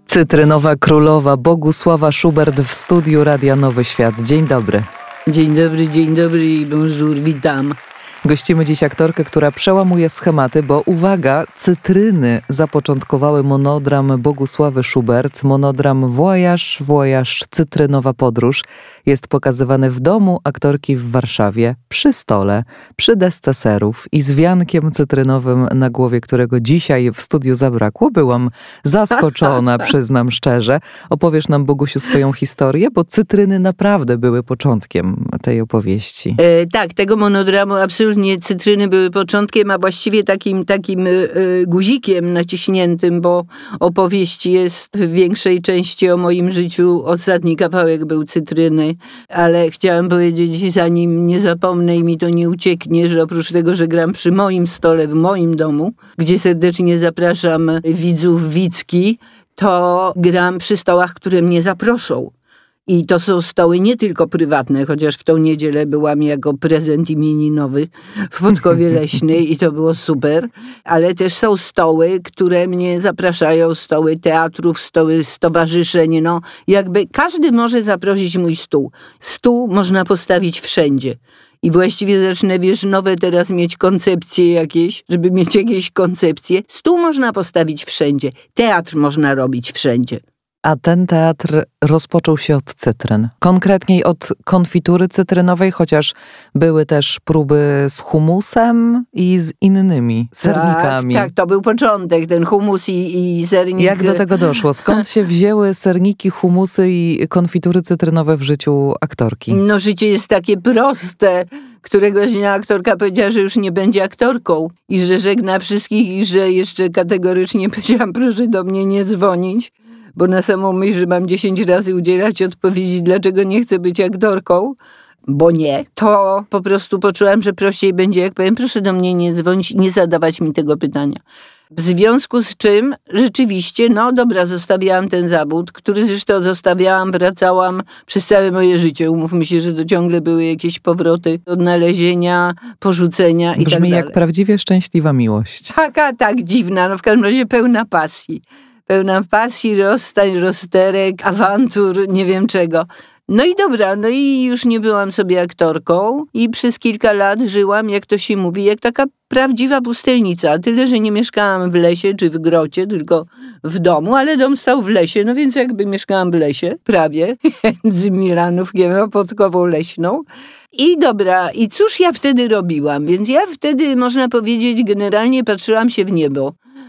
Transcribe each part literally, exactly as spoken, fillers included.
Cytrynowa królowa Bogusława Schubert w studiu Radia Nowy Świat. Dzień dobry. Dzień dobry, dzień dobry i bonjour, witam. Gościmy dziś aktorkę, która przełamuje schematy, bo uwaga, cytryny zapoczątkowały monodram Bogusławy Schubert. Monodram Voyage, Voyage, cytrynowa podróż. Jest pokazywany w domu aktorki w Warszawie, przy stole, przy desce serów i z wiankiem cytrynowym na głowie, którego dzisiaj w studiu zabrakło. Byłam zaskoczona, przyznam szczerze. Opowiesz nam, Bogusiu, swoją historię, bo cytryny naprawdę były początkiem tej opowieści. E, tak, tego monodramu absolutnie cytryny były początkiem, a właściwie takim, takim e, guzikiem naciśniętym, bo opowieść jest w większej części o moim życiu. Ostatni kawałek był cytryny, ale chciałam powiedzieć, zanim nie zapomnę i mi to nie ucieknie, że oprócz tego, że gram przy moim stole w moim domu, gdzie serdecznie zapraszam widzów, widzki, to gram przy stołach, które mnie zaproszą. I to są stoły nie tylko prywatne, chociaż w tą niedzielę byłam jako prezent imieninowy w Podkowie Leśnej i to było super, ale też są stoły, które mnie zapraszają, stoły teatrów, stoły stowarzyszeń, no jakby każdy może zaprosić mój stół. Stół można postawić wszędzie. I właściwie zacznę, wiesz, nowe teraz mieć koncepcje jakieś, żeby mieć jakieś koncepcje. Stół można postawić wszędzie, teatr można robić wszędzie. A ten teatr rozpoczął się od cytryn. Konkretniej od konfitury cytrynowej, chociaż były też próby z humusem i z innymi sernikami. Tak, tak, to był początek, ten humus i, i sernik. Jak do tego doszło? Skąd się wzięły serniki, humusy i konfitury cytrynowe w życiu aktorki? No życie jest takie proste. Któregoś dnia aktorka powiedziała, że już nie będzie aktorką i że żegna wszystkich i że jeszcze kategorycznie powiedziałam, proszę do mnie nie dzwonić. Bo na samą myśl, że mam dziesięć razy udzielać odpowiedzi, dlaczego nie chcę być aktorką, bo nie, to po prostu poczułam, że prościej będzie, jak powiem, proszę do mnie nie dzwonić i nie zadawać mi tego pytania. W związku z czym rzeczywiście, no dobra, zostawiałam ten zawód, który zresztą zostawiałam, wracałam przez całe moje życie. Umówmy się, że to ciągle były jakieś powroty, odnalezienia, porzucenia i Brzmi tak dalej. jak prawdziwie szczęśliwa miłość. Taka, tak, dziwna, no w każdym razie pełna pasji. Pełna pasji, rozstań, rozterek, awantur, nie wiem czego. No i dobra, no i już nie byłam sobie aktorką i przez kilka lat żyłam, jak to się mówi, jak taka prawdziwa pustelnica. Tyle, że nie mieszkałam w lesie czy w grocie, tylko w domu, ale dom stał w lesie, no więc jakby mieszkałam w lesie, prawie, między Milanówkiem a Podkową Leśną. I dobra, i cóż ja wtedy robiłam? Więc ja wtedy, można powiedzieć, generalnie patrzyłam się w niebo.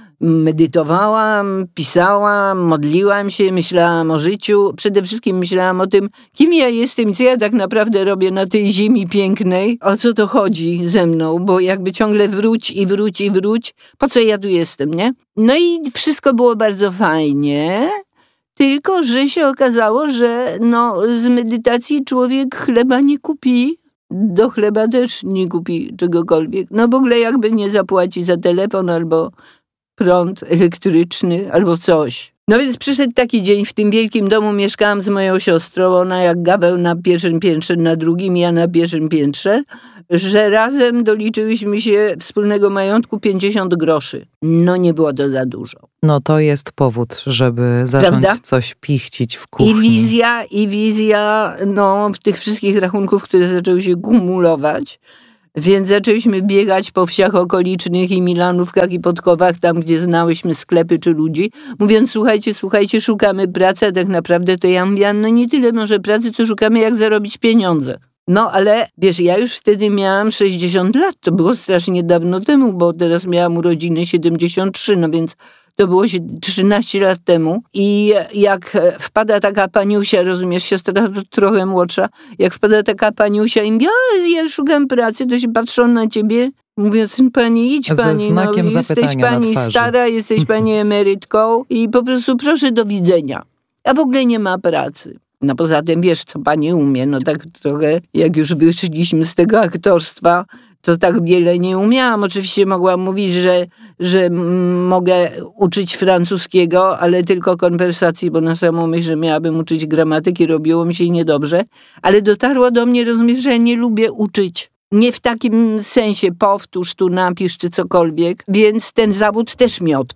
Medytowałam, pisałam, modliłam się, myślałam o życiu. Przede wszystkim myślałam o tym, kim ja jestem, co ja tak naprawdę robię na tej ziemi pięknej. O co to chodzi ze mną, bo jakby ciągle wróć i wróć i wróć. Po co ja tu jestem, nie? No i wszystko było bardzo fajnie. Tylko że się okazało, że no, z medytacji człowiek chleba nie kupi. Do chleba też nie kupi czegokolwiek. No w ogóle jakby nie zapłaci za telefon albo prąd elektryczny albo coś. No więc przyszedł taki dzień, w tym wielkim domu mieszkałam z moją siostrą, ona jak Gaweł na pierwszym piętrze, na drugim, ja na pierwszym piętrze, że razem doliczyłyśmy się wspólnego majątku pięćdziesiąt groszy. No nie było to za dużo. No to jest powód, żeby zacząć Prawda? coś pichcić w kuchni. I wizja, i wizja, no w tych wszystkich rachunków, które zaczęły się kumulować. Więc zaczęliśmy biegać po wsiach okolicznych i Milanówkach i Podkowach, tam gdzie znałyśmy sklepy czy ludzi, mówiąc słuchajcie, słuchajcie, szukamy pracy, a tak naprawdę to ja mówiłam, no nie tyle może pracy, co szukamy jak zarobić pieniądze. No ale wiesz, ja już wtedy miałam sześćdziesiąt lat, to było strasznie dawno temu, bo teraz miałam urodziny siedemdziesiąt trzy, no więc to było trzynaście lat temu i jak wpada taka paniusia, rozumiesz, siostra trochę młodsza, jak wpada taka paniusia i mówi, ale ja szukam pracy, to się patrzą na ciebie, mówiąc, pani idź pani, no jesteś pani stara, jesteś pani emerytką i po prostu proszę do widzenia. A w ogóle nie ma pracy. No poza tym wiesz, co pani umie, no tak trochę jak już wyszliśmy z tego aktorstwa, to tak wiele nie umiałam. Oczywiście mogłam mówić, że, że mogę uczyć francuskiego, ale tylko konwersacji, bo na samą myśl, że miałabym uczyć gramatyki, robiło mi się niedobrze. Ale dotarło do mnie, rozumiesz, że nie lubię uczyć. Nie w takim sensie powtórz tu, napisz czy cokolwiek, więc ten zawód też mi odpadł.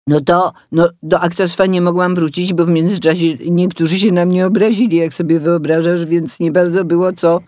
No to no, do aktorstwa nie mogłam wrócić, bo w międzyczasie niektórzy się na mnie obrazili, jak sobie wyobrażasz, więc nie bardzo było co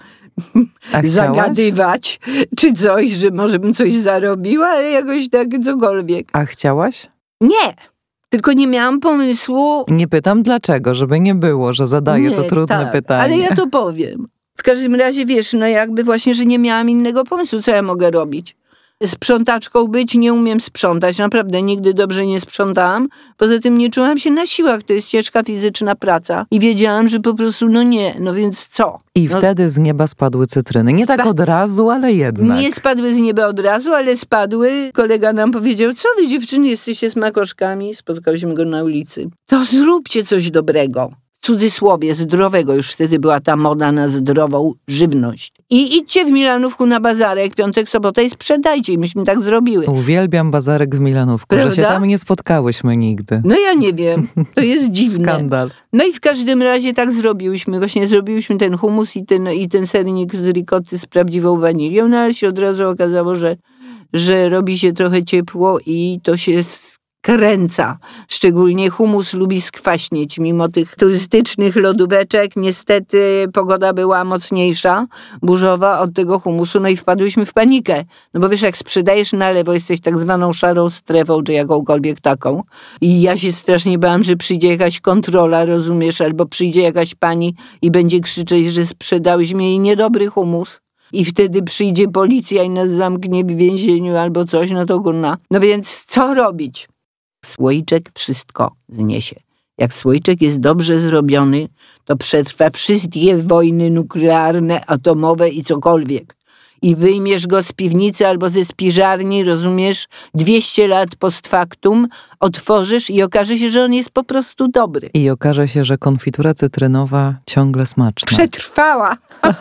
zagadywać, czy coś, że może bym coś zarobiła, ale jakoś tak cokolwiek. A chciałaś? Nie, tylko nie miałam pomysłu. Nie pytam dlaczego, żeby nie było, że zadaję nie, to trudne tak, pytanie. Ale ja to powiem. W każdym razie, wiesz, no jakby właśnie, że nie miałam innego pomysłu, co ja mogę robić. Sprzątaczką być, nie umiem sprzątać. Naprawdę nigdy dobrze nie sprzątałam. Poza tym nie czułam się na siłach. To jest ciężka fizyczna praca. I wiedziałam, że po prostu no nie, no więc co? I no, wtedy z nieba spadły cytryny. Nie spa- tak od razu, ale jednak. Nie spadły z nieba od razu, ale spadły. Kolega nam powiedział, co wy dziewczyny jesteście smakoszkami? Spotkałyśmy go na ulicy. To zróbcie coś dobrego. W cudzysłowie, zdrowego. Już wtedy była ta moda na zdrową żywność. I idźcie w Milanówku na bazarek, piątek, sobota i sprzedajcie. I myśmy tak zrobiły. Uwielbiam bazarek w Milanówku, Prawda? że się tam nie spotkałyśmy nigdy. No ja nie wiem. To jest dziwne. Skandal. No i w każdym razie tak zrobiłyśmy. Właśnie zrobiłyśmy ten hummus i ten, i ten sernik z ricotty z prawdziwą wanilią. No ale się od razu okazało, że, że robi się trochę ciepło i to się kręca. Szczególnie hummus lubi skwaśnieć. Mimo tych turystycznych lodóweczek niestety pogoda była mocniejsza, burzowa od tego humusu, no i wpadłyśmy w panikę. No bo wiesz, jak sprzedajesz na lewo, jesteś tak zwaną szarą strefą, czy jakąkolwiek taką. I ja się strasznie bałam, że przyjdzie jakaś kontrola, rozumiesz, albo przyjdzie jakaś pani i będzie krzyczeć, że sprzedałyśmy jej niedobry humus. I wtedy przyjdzie policja i nas zamknie w więzieniu albo coś, no to górna. No więc co robić? Słoiczek wszystko zniesie. Jak słoiczek jest dobrze zrobiony, to przetrwa wszystkie wojny nuklearne, atomowe i cokolwiek. I wyjmiesz go z piwnicy albo ze spiżarni, rozumiesz, dwieście lat post factum, otworzysz i okaże się, że on jest po prostu dobry. I okaże się, że konfitura cytrynowa ciągle smaczna. Przetrwała.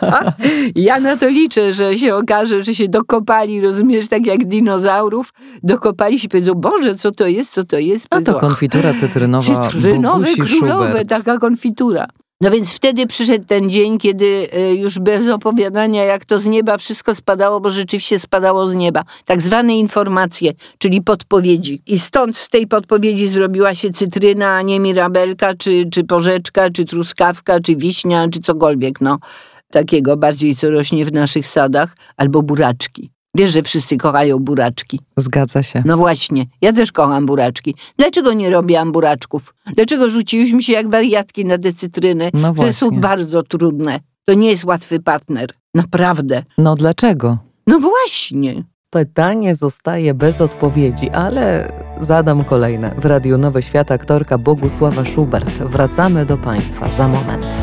Ja na to liczę, że się okaże, że się dokopali, rozumiesz, tak jak dinozaurów, dokopali się i powiedzą, Boże, co to jest, co to jest? A to konfitura cytrynowa Cytrynowe, Bogusi królowe, Schubert. taka konfitura. No więc wtedy przyszedł ten dzień, kiedy już bez opowiadania, jak to z nieba wszystko spadało, bo rzeczywiście spadało z nieba. Tak zwane informacje, czyli podpowiedzi. I stąd z tej podpowiedzi zrobiła się cytryna, a nie mirabelka, czy, czy porzeczka, czy truskawka, czy wiśnia, czy cokolwiek, no. Takiego bardziej, co rośnie w naszych sadach, albo buraczki. Wiesz, że wszyscy kochają buraczki. Zgadza się. No właśnie, ja też kocham buraczki. Dlaczego nie robiłam buraczków? Dlaczego rzuciłyśmy się jak wariatki na te cytryny, No które są właśnie. bardzo trudne? To nie jest łatwy partner. Naprawdę. No dlaczego? No właśnie. Pytanie zostaje bez odpowiedzi, ale zadam kolejne. W Radiu Nowy Świat aktorka Bogusława Schubert. Wracamy do Państwa za moment.